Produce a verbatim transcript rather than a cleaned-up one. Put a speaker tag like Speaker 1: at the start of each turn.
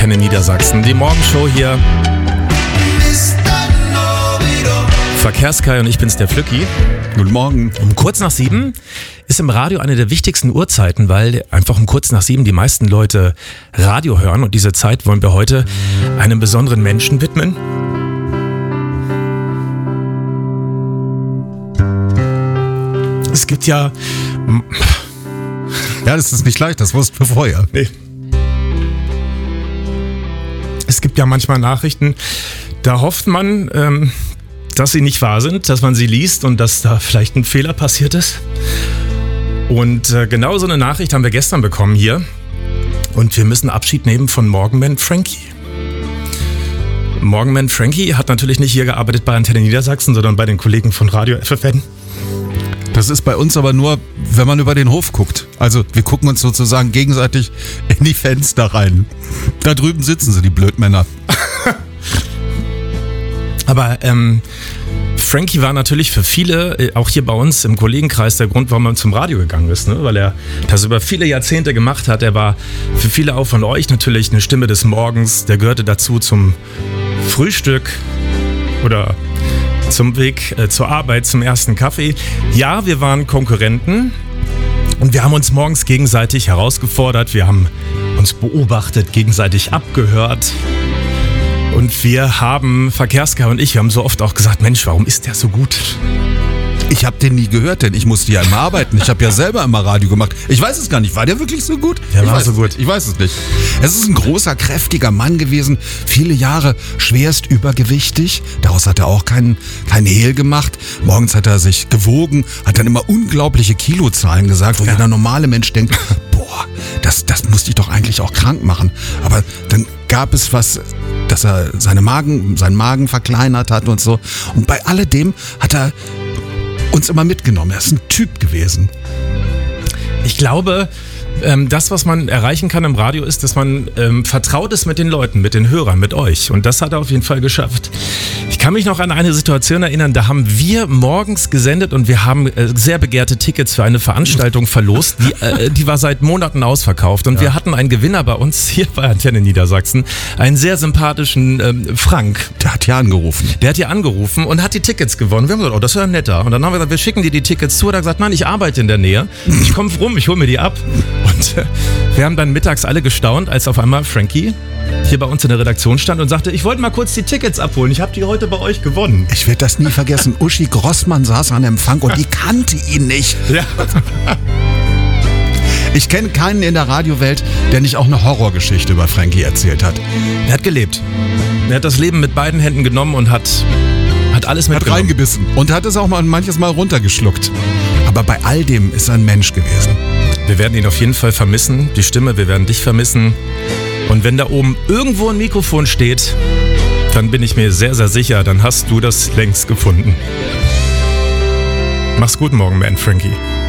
Speaker 1: Antenne Niedersachsen. Die Morgenshow hier. Verkehrskai und ich bin's, der Flücki.
Speaker 2: Guten Morgen.
Speaker 1: Um kurz nach sieben ist im Radio eine der wichtigsten Uhrzeiten, weil einfach um kurz nach sieben die meisten Leute Radio hören. Und diese Zeit wollen wir heute einem besonderen Menschen widmen. Es gibt ja...
Speaker 2: Ja, das ist nicht leicht, das wussten wir vorher.
Speaker 1: Nee. Es gibt ja manchmal Nachrichten, da hofft man, ähm, dass sie nicht wahr sind, dass man sie liest und dass da vielleicht ein Fehler passiert ist. Und äh, genau so eine Nachricht haben wir gestern bekommen hier. Und wir müssen Abschied nehmen von Morgenman Frankie. Morgenman Frankie hat natürlich nicht hier gearbeitet bei Antenne Niedersachsen, sondern bei den Kollegen von Radio F F N.
Speaker 2: Das ist bei uns aber nur, wenn man über den Hof guckt. Also wir gucken uns sozusagen gegenseitig in die Fenster rein. Da drüben sitzen sie, die Blödmänner.
Speaker 1: Aber ähm, Frankie war natürlich für viele, auch hier bei uns im Kollegenkreis, der Grund, warum man zum Radio gegangen ist, ne? Weil er das über viele Jahrzehnte gemacht hat. Er war für viele auch von euch natürlich eine Stimme des Morgens. Der gehörte dazu zum Frühstück oder zum Weg äh, zur Arbeit, zum ersten Kaffee. Ja, wir waren Konkurrenten und wir haben uns morgens gegenseitig herausgefordert. Wir haben uns beobachtet, gegenseitig abgehört. Und wir haben, Verkehrskai und ich, wir haben so oft auch gesagt, Mensch, warum ist der so gut?
Speaker 2: Ich habe den nie gehört, denn ich musste ja immer arbeiten. Ich habe ja selber immer Radio gemacht. Ich weiß es gar nicht. War der wirklich so gut?
Speaker 1: Der
Speaker 2: ich
Speaker 1: war
Speaker 2: weiß
Speaker 1: so gut.
Speaker 2: Es, ich weiß es nicht. Es ist ein großer, kräftiger Mann gewesen. Viele Jahre schwerst übergewichtig. Daraus hat er auch keinen kein Hehl gemacht. Morgens hat er sich gewogen, hat dann immer unglaubliche Kilozahlen gesagt, wo ja. jeder normale Mensch denkt, boah, das, das muss dich doch eigentlich auch krank machen. Aber dann gab es was, dass er seine Magen, seinen Magen verkleinert hat und so. Und bei alledem hat er uns immer mitgenommen. Er ist ein Typ gewesen.
Speaker 1: Ich glaube, ähm, das, was man erreichen kann im Radio, ist, dass man ähm, vertraut ist mit den Leuten, mit den Hörern, mit euch. Und das hat er auf jeden Fall geschafft. Ich kann mich noch an eine Situation erinnern, da haben wir morgens gesendet und wir haben äh, sehr begehrte Tickets für eine Veranstaltung verlost. Die, äh, die war seit Monaten ausverkauft. Und ja. wir hatten einen Gewinner bei uns hier bei Antenne Niedersachsen, einen sehr sympathischen ähm, Frank.
Speaker 2: Der hat hier angerufen.
Speaker 1: Der hat hier angerufen und hat die Tickets gewonnen. Wir haben gesagt, oh, das ist ja netter. Und dann haben wir gesagt, wir schicken dir die Tickets zu. Und er hat gesagt, nein, ich arbeite in der Nähe. Ich komme rum, ich hole mir die ab. Und äh, wir haben dann mittags alle gestaunt, als auf einmal Frankie hier bei uns in der Redaktion stand und sagte, ich wollte mal kurz die Tickets abholen. Ich habe die heute bei euch gewonnen.
Speaker 2: Ich werde das nie vergessen. Uschi Grossmann saß an Empfang und die kannte ihn nicht.
Speaker 1: Ja.
Speaker 2: Ich kenne keinen in der Radiowelt, der nicht auch eine Horrorgeschichte über Frankie erzählt hat.
Speaker 1: Er hat gelebt. Er hat das Leben mit beiden Händen genommen und hat, hat alles mitgenommen.
Speaker 2: Hat reingebissen und hat es auch mal manches Mal runtergeschluckt. Aber bei all dem ist er ein Mensch gewesen.
Speaker 1: Wir werden ihn auf jeden Fall vermissen. Die Stimme, wir werden dich vermissen. Und wenn da oben irgendwo ein Mikrofon steht, dann bin ich mir sehr, sehr sicher, dann hast du das längst gefunden. Mach's gut, Morgenman Frankie.